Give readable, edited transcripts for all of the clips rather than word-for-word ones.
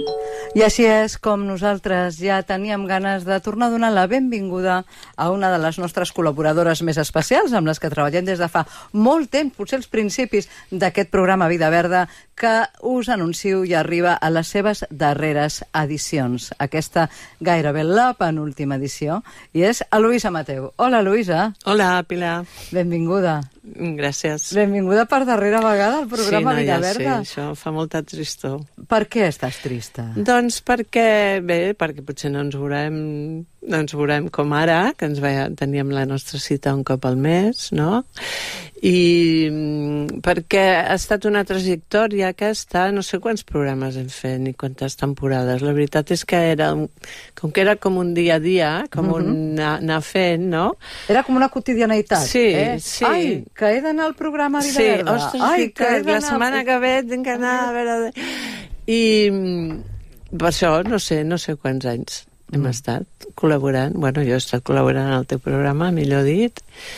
I així és com nosaltres ja teníem ganes de tornar a donar la benvinguda a una de les nostres col·laboradores més especials, amb les que treballem des de fa molt temps, potser els principis d'aquest programa Vida Verda, que us anuncio i arriba a les seves darreres edicions. Aquesta gairebé la penúltima edició, i és a Luisa Mateu. Hola, Luisa. Hola, Pilar. Benvinguda. Gràcies. Benvinguda per darrera vegada al programa Vida Verda. Sí, això fa molta tristor. Per què estàs trista? Doncs perquè potser no ens veurem com ara, que teníem la nostra cita un cop al mes, no? I perquè ha estat una trajectòria aquesta, no sé quants programes hem fet ni quantes temporades. La veritat és que era com un dia a dia, com un anar fent, no? Era com una quotidianitat. Sí, sí. Ai, que he d'anar al programa Vida Verda. Sí, ostres, que la setmana que ve tinc que anar a veure... I per això no sé quants anys hem estat col·laborant. Bueno, jo he estat col·laborant en el teu programa, millor dit,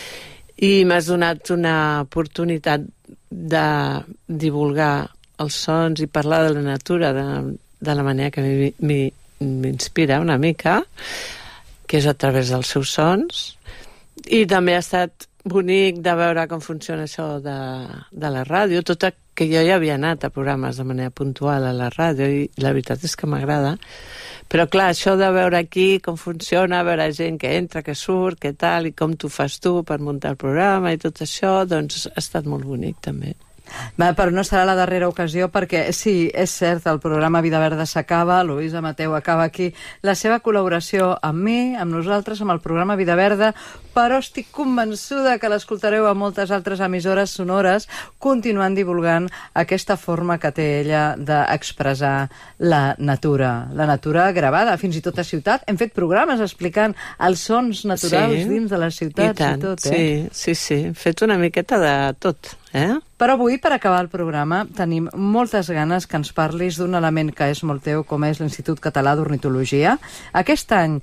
i m'has donat una oportunitat de divulgar els sons i parlar de la natura de la manera que m'inspira una mica, que és a través dels seus sons. I també ha estat bonic de veure com funciona això de la ràdio, tot que jo ja havia anat a programes de manera puntual a la ràdio i la veritat és que m'agrada. Però clar, això de veure aquí com funciona, veure gent que entra, que surt, que tal, i com t'ho fas tu per muntar el programa i tot això, doncs ha estat molt bonic també. Però no serà la darrera ocasió perquè sí, és cert, el programa Vida Verda s'acaba, Luisa Mateu acaba aquí la seva col·laboració amb mi, amb nosaltres, amb el programa Vida Verda, però estic convençuda que l'escoltareu a moltes altres emissores sonores continuant divulgant aquesta forma que té ella d'expressar la natura gravada, fins i tot a ciutat. Hem fet programes explicant els sons naturals dins de les ciutats i tot, Sí, hem fet una miqueta de tot, Però avui, per acabar el programa, tenim moltes ganes que ens parlis d'un element que és molt teu, com és l'Institut Català d'Ornitologia. Aquest any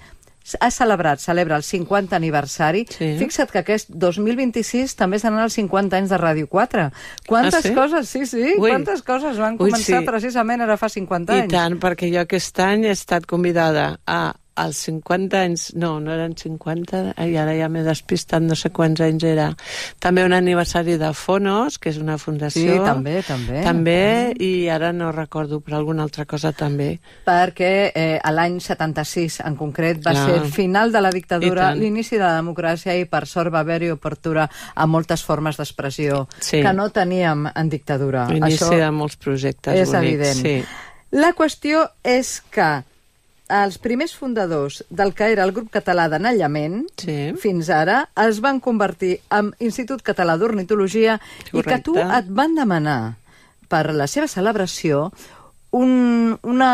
celebra el 50 aniversari. Sí. Fixa't que aquest 2026 també seran els 50 anys de Ràdio 4. Quantes coses, quantes coses van començar precisament ara fa 50 anys. I tant, perquè jo aquest any he estat convidada als 50 anys, no eren 50, i ara ja m'he despistat, no sé quants anys era. També un aniversari de Fonos, que és una fundació. Sí, també. I ara no recordo, però alguna altra cosa també. Perquè l'any 76, en concret, va ser el final de la dictadura, l'inici de la democràcia, i per sort va haver-hi obertura a moltes formes d'expressió que no teníem en dictadura. L'inici de molts projectes bonics. És evident. Sí. La qüestió és que els primers fundadors del que era el grup català d'anellament, fins ara, es van convertir en Institut Català d'Ornitologia. Correcte. I que tu et van demanar per la seva celebració una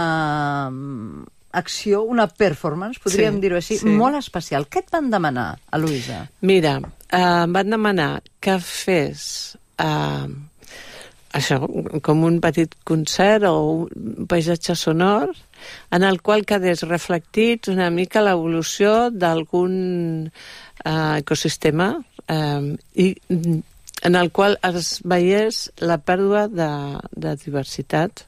acció, una performance, podríem dir-ho així, molt especial. Què et van demanar, a Luisa? Mira, em van demanar que fes això, com un petit concert o un paisatge sonor en el qual quedés reflectit una mica l'evolució d'algun ecosistema i en el qual es veiés la pèrdua de diversitat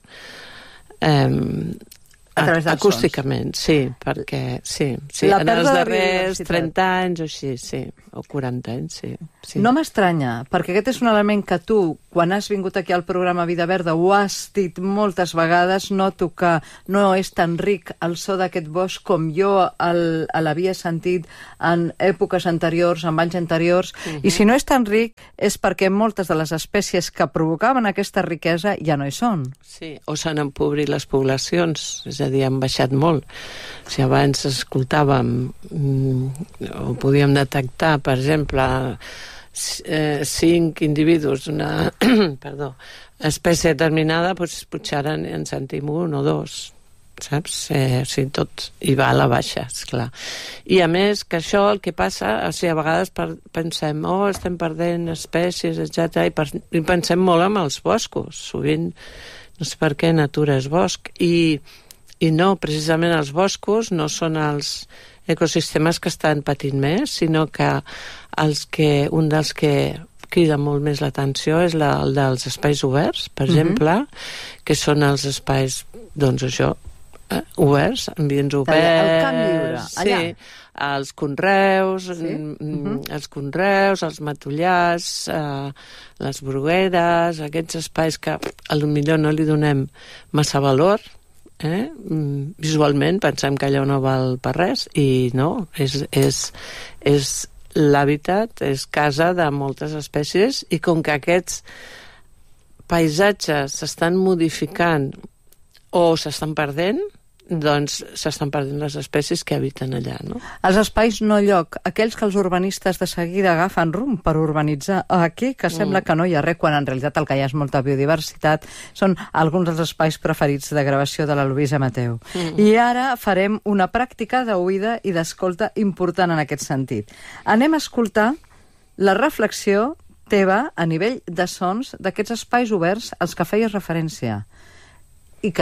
acústicament, perquè en els darrers 30 anys o així, o 40 anys, sí. No m'estranya, perquè aquest és un element que tu, quan has vingut aquí al programa Vida Verda, ho has dit moltes vegades, noto que no és tan ric el so d'aquest bosc com jo l'havia sentit en èpoques anteriors, en anys anteriors, i si no és tan ric és perquè moltes de les espècies que provocaven aquesta riquesa ja no hi són. Sí, o s'han empobrit les poblacions, és a dir, han baixat molt. Si abans escoltàvem o podíem detectar, per exemple, 5 individus d'una espècie determinada, doncs potser ara en sentim 1 o 2, saps? Tot hi va a la baixa, esclar. I a més que això el que passa, a vegades pensem, estem perdent espècies, etc. I pensem molt en els boscos. Sovint, no sé per què, natura és bosc. I no, precisament els boscos no són els ecosistemes que estan patint més, sinó que un dels que crida molt més l'atenció és el dels espais oberts, per exemple, que són els espais doncs això, oberts, ambients oberts... El camp lliure, allà. Sí, els conreus, els conreus, els matollars, les brugueres, aquests espais que potser no li donem massa valor, visualment pensem que allò no val per res, i no, és l'hàbitat, és casa de moltes espècies, i com que aquests paisatges s'estan modificant o s'estan perdent, doncs s'estan perdent les espècies que habiten allà, no? Els espais no lloc, aquells que els urbanistes de seguida agafen rumb per urbanitzar aquí, que sembla que no hi ha res, quan en realitat el que hi ha és molta biodiversitat, són alguns dels espais preferits de gravació de la Lluïsa Mateu. I ara farem una pràctica d'oïda i d'escolta important en aquest sentit. Anem a escoltar la reflexió teva a nivell de sons d'aquests espais oberts als que feies referència.